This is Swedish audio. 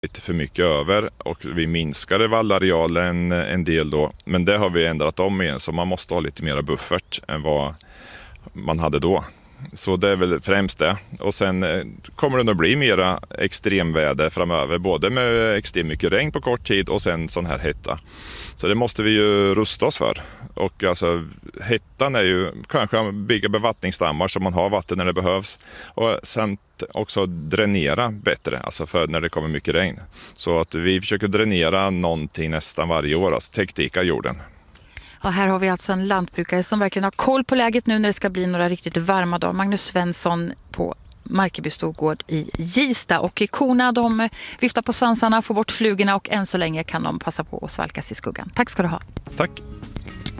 lite för mycket över och vi minskade vallarealen en del då. Men det har vi ändrat om igen, så man måste ha lite mera buffert än vad man hade då. Så det är väl främst det. Och sen kommer det nog bli mera extremväder framöver, både med extremt mycket regn på kort tid och sen sån här hetta. Så det måste vi ju rusta oss för. Och alltså hettan är ju kanske bygga bevattningsdammar så man har vatten när det behövs. Och sen också dränera bättre, alltså för när det kommer mycket regn. Så att vi försöker dränera någonting nästan varje år, alltså täckdika jorden. Ja, här har vi alltså en lantbrukare som verkligen har koll på läget nu när det ska bli några riktigt varma dagar. Magnus Svensson på Markeby storgård i Gista. Och korna, de viftar på svansarna, får bort flugorna och än så länge kan de passa på att svalkas i skuggan. Tack ska du ha. Tack.